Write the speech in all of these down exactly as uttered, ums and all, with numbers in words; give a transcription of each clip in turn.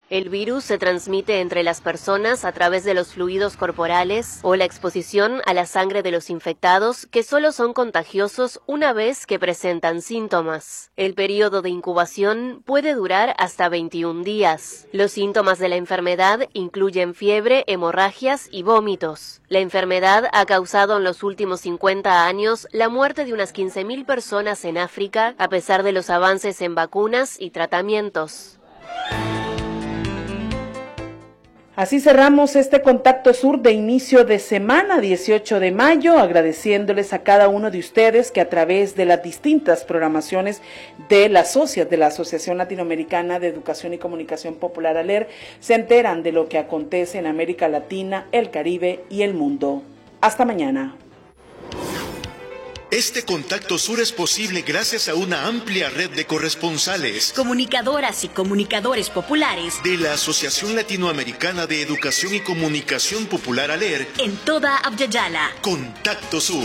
El virus se transmite entre las personas a través de los fluidos corporales o la exposición a la sangre de los infectados, que solo son contagiosos una vez que presentan síntomas. El periodo de incubación puede durar hasta veintiún días. Los síntomas de la enfermedad incluyen fiebre, hemorragias y vómitos. La enfermedad ha causado en los últimos cincuenta años la muerte de unas quince mil personas en África, a pesar de los avances en vacunas y tratamientos. Así cerramos este Contacto Sur de inicio de semana, dieciocho de mayo, agradeciéndoles a cada uno de ustedes que a través de las distintas programaciones de la SOCIAT, de la Asociación Latinoamericana de Educación y Comunicación Popular, ALER, se enteran de lo que acontece en América Latina, el Caribe y el mundo. Hasta mañana. Este Contacto Sur es posible gracias a una amplia red de corresponsales, comunicadoras y comunicadores populares de la Asociación Latinoamericana de Educación y Comunicación Popular, ALER, en toda Abya-Yala. Contacto Sur.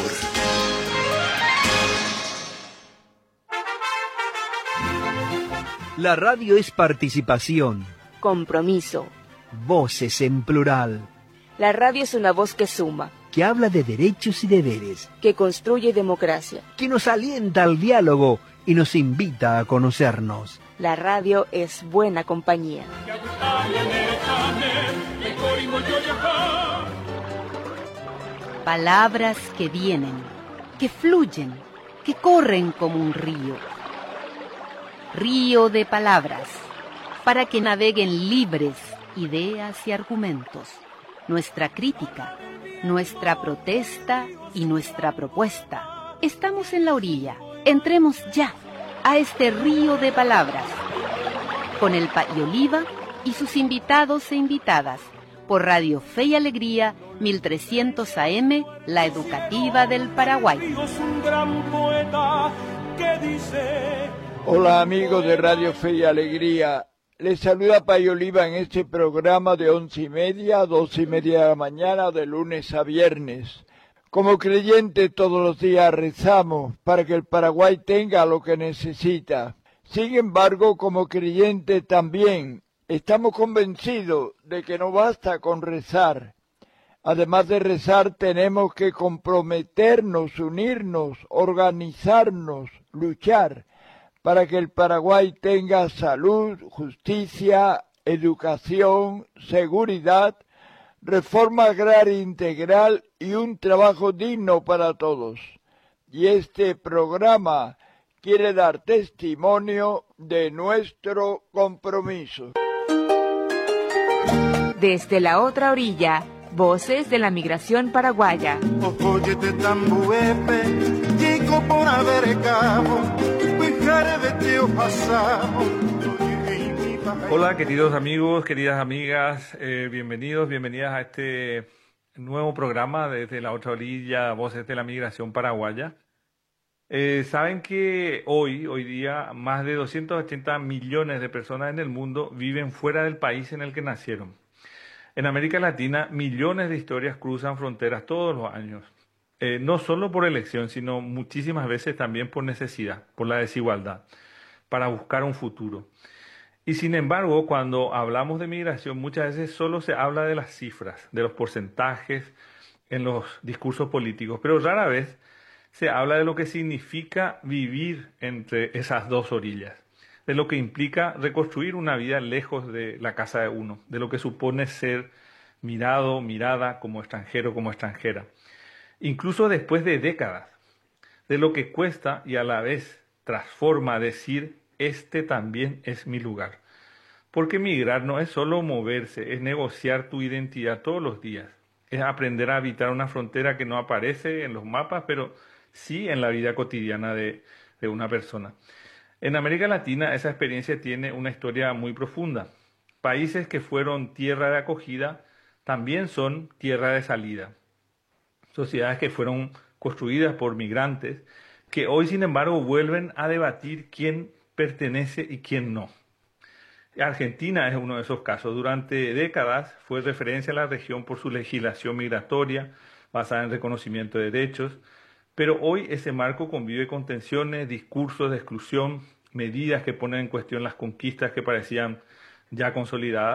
La radio es participación, compromiso, voces en plural. La radio es una voz que suma, que habla de derechos y deberes, que construye democracia, que nos alienta al diálogo y nos invita a conocernos. La radio es buena compañía. Palabras que vienen, que fluyen, que corren como un río. Río de palabras, para que naveguen libres ideas y argumentos. Nuestra crítica, nuestra protesta y nuestra propuesta. Estamos en la orilla. Entremos ya a este río de palabras. Con el Pay Oliva y sus invitados e invitadas. Por Radio Fe y Alegría, mil trescientos A M, la educativa del Paraguay. Hola amigos de Radio Fe y Alegría. Les saluda Pay Oliva en este programa de once y media a doce y media de la mañana, de lunes a viernes. Como creyentes todos los días rezamos para que el Paraguay tenga lo que necesita. Sin embargo, como creyentes también estamos convencidos de que no basta con rezar. Además de rezar, tenemos que comprometernos, unirnos, organizarnos, luchar para que el Paraguay tenga salud, justicia, educación, seguridad, reforma agraria integral y un trabajo digno para todos. Y este programa quiere dar testimonio de nuestro compromiso. Desde la otra orilla, voces de la migración paraguaya. Hola queridos amigos, queridas amigas, eh, bienvenidos, bienvenidas a este nuevo programa desde la otra orilla, Voces de la Migración Paraguaya. Eh, saben que hoy, hoy día, más de doscientos ochenta millones de personas en el mundo viven fuera del país en el que nacieron. En América Latina, millones de historias cruzan fronteras todos los años. Eh, no solo por elección, sino muchísimas veces también por necesidad, por la desigualdad, para buscar un futuro. Y sin embargo, cuando hablamos de migración, muchas veces solo se habla de las cifras, de los porcentajes en los discursos políticos, pero rara vez se habla de lo que significa vivir entre esas dos orillas, de lo que implica reconstruir una vida lejos de la casa de uno, de lo que supone ser mirado, mirada como extranjero, como extranjera. Incluso después de décadas, de lo que cuesta y a la vez transforma decir, este también es mi lugar. Porque migrar no es solo moverse, es negociar tu identidad todos los días. Es aprender a habitar una frontera que no aparece en los mapas, pero sí en la vida cotidiana de, de una persona. En América Latina esa experiencia tiene una historia muy profunda. Países que fueron tierra de acogida también son tierra de salida. Sociedades que fueron construidas por migrantes, que hoy, sin embargo, vuelven a debatir quién pertenece y quién no. Argentina es uno de esos casos. Durante décadas fue referencia a la región por su legislación migratoria, basada en reconocimiento de derechos, pero hoy ese marco convive con tensiones, discursos de exclusión, medidas que ponen en cuestión las conquistas que parecían ya consolidadas.